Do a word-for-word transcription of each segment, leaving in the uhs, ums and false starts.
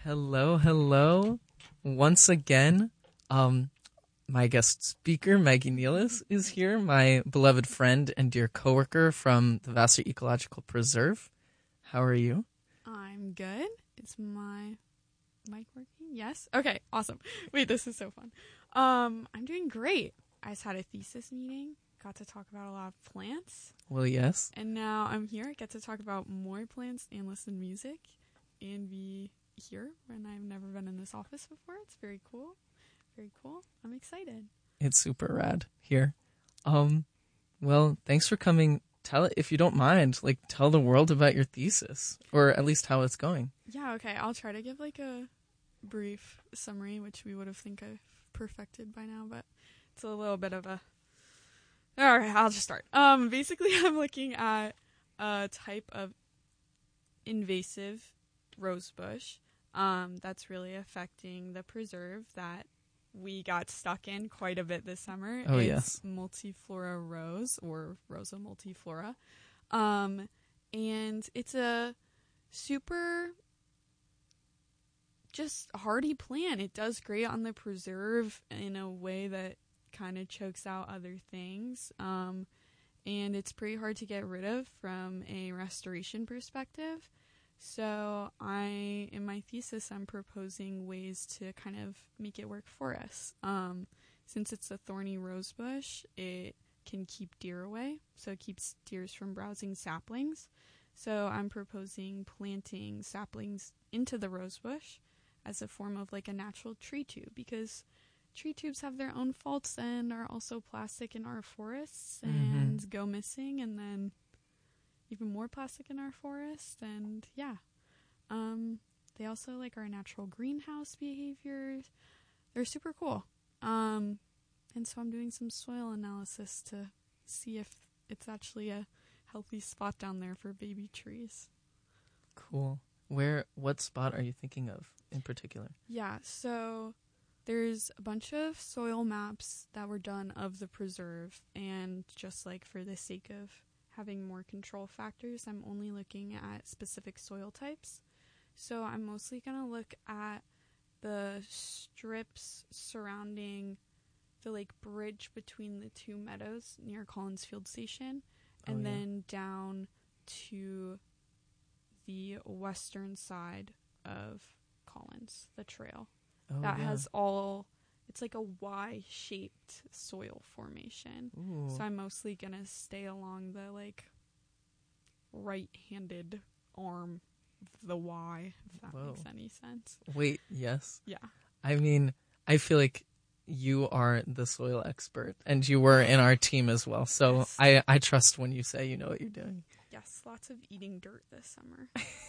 Hello, hello. Once again, um, my guest speaker, Maggie Nealis, is here, my beloved friend and dear coworker from the Vassar Ecological Preserve. How are you? I'm good. Is my mic working? Yes? Okay, awesome. Wait, this is so fun. Um, I'm doing great. I just had a thesis meeting, got to talk about a lot of plants, Well, yes. and now I'm here. I get to talk about more plants and listen to music and be here when I've never been in this office before. It's very cool. Very cool. I'm excited. It's super rad here. Um, well, thanks for coming. Tell it, if you don't mind, like, tell the world about your thesis, or at least how it's going. Yeah, okay. I'll try to give like a brief summary, which we would have think I've perfected by now, but it's a little bit of a... All right, I'll just start. Um, basically, I'm looking at a type of invasive rosebush um, that's really affecting the preserve that we got stuck in quite a bit this summer. Oh, it's yes. Multiflora rose, or Rosa multiflora. Um, and it's a super just hardy plant. It does great on the preserve in a way that kind of chokes out other things. Um, and it's pretty hard to get rid of from a restoration perspective. So I, in my thesis, I'm proposing ways to kind of make it work for us. Um, since it's a thorny rose bush, it can keep deer away, so it keeps deers from browsing saplings. So I'm proposing planting saplings into the rose bush as a form of like a natural tree tube, because tree tubes have their own faults and are also plastic in our forests and Mm-hmm. go missing, and then even more plastic in our forest. And yeah, um, they also like our natural greenhouse behaviors. They're super cool. Um, and so I'm doing some soil analysis to see if it's actually a healthy spot down there for baby trees. Cool. Where, what spot are you thinking of in particular? Yeah, so there's a bunch of soil maps that were done of the preserve, and just like for the sake of having more control factors, I'm only looking at specific soil types. So I'm mostly going to look at the strips surrounding the like bridge between the two meadows near Collins Field Station, and Oh, yeah. then down to the western side of Collins, the trail. Oh, that yeah. has all, it's like a Y-shaped soil formation. Ooh. So I'm mostly going to stay along the like right-handed arm of the Y, if that Whoa. makes any sense. Wait, yes. Yeah. I mean, I feel like you are the soil expert, and you were in our team as well. So Yes. I, I trust when you say you know what you're doing. Yes, lots of eating dirt this summer.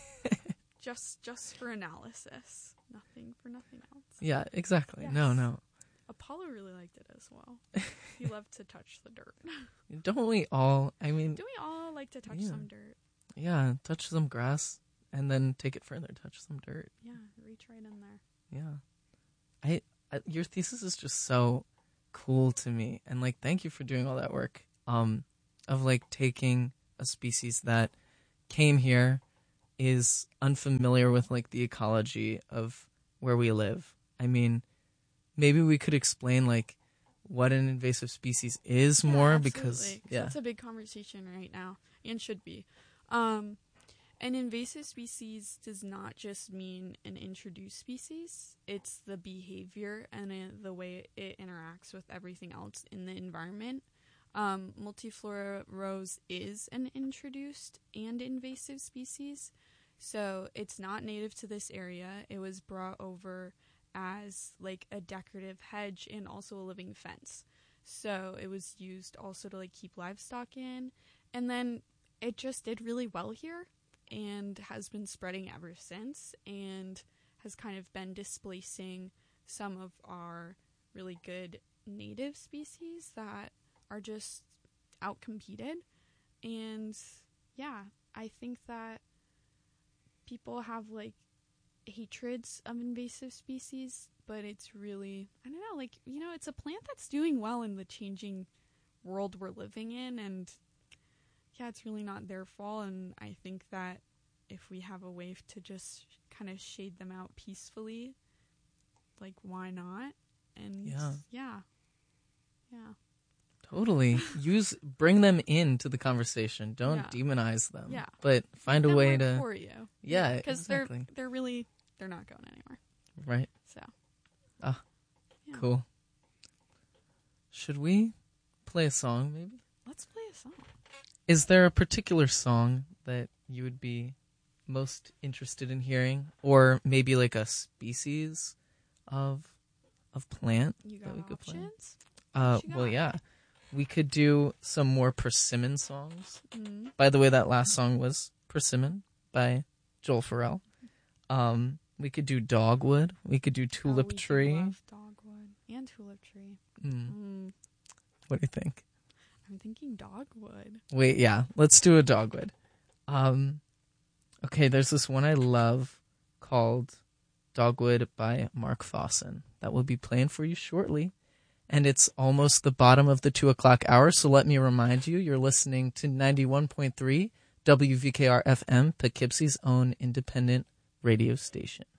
just just for analysis. Nothing for nothing else. Yeah, exactly. Yes. No, no. Apollo really liked it as well. He loved to touch the dirt. Don't we all? I mean, Do we all like to touch Yeah. some dirt? yeah, touch some grass and then take it further. Touch some dirt. Yeah, reach right in there. Yeah. I, I your thesis is just so cool to me, and like, thank you for doing all that work. Um, of like taking a species that came here, is unfamiliar with like the ecology of where we live. I mean, maybe we could explain like what an invasive species is Yeah, more, absolutely, because 'cause yeah, that's a big conversation right now, and should be. Um, an invasive species does not just mean an introduced species. It's the behavior and uh, the way it interacts with everything else in the environment. Um, Multiflora rose is an introduced and invasive species, so it's not native to this area. It was brought over as like a decorative hedge and also a living fence. So it was used also to like keep livestock in, and then it just did really well here and has been spreading ever since, and has kind of been displacing some of our really good native species that are just outcompeted. And yeah, I think that people have like hatreds of invasive species, but it's really, I don't know, like, you know, it's a plant that's doing well in the changing world we're living in, and yeah, it's really not their fault. And I think that if we have a way to just kind of shade them out peacefully, like, why not? And Yeah. Yeah. Yeah. Totally. Use bring them into the conversation. Don't Yeah. demonize them. Yeah. But find Make a them way work to for you. Yeah, Because exactly. they're they're really they're not going anywhere. Right. So. Ah. Yeah. Cool. Should we play a song maybe? Let's play a song. Is there a particular song that you would be most interested in hearing, or maybe like a species of of plant You that got we could play? options? Uh, What you well, got? yeah, we could do some more persimmon songs. Mm-hmm. By the way, that last song was Persimmon by Joel Farrell. Um, we could do Dogwood. We could do Tulip oh, we do Tree. love dogwood and tulip tree. Mm. Mm, What do you think? I'm thinking dogwood. Wait, yeah, let's do a Dogwood. Um, okay, there's this one I love called Dogwood by Mark Fossen that will be playing for you shortly. And it's almost the bottom of the two o'clock hour, so let me remind you, you're listening to ninety-one point three W V K R F M, Poughkeepsie's own independent radio station.